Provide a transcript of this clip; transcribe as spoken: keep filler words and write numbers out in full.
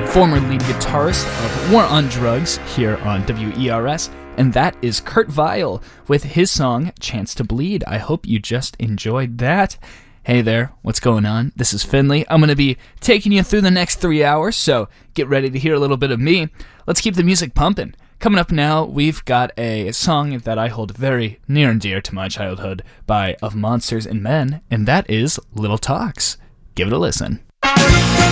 former lead guitarist of War on Drugs here on W E R S, and that is Kurt Vile with his song Chance to Bleed. I hope you just enjoyed that. Hey there, what's going on? This is Finley. I'm going to be taking you through the next three hours, so get ready to hear a little bit of me. Let's keep the music pumping. Coming up now, we've got a song that I hold very near and dear to my childhood by Of Monsters and Men, and that is Little Talks. Give it a listen.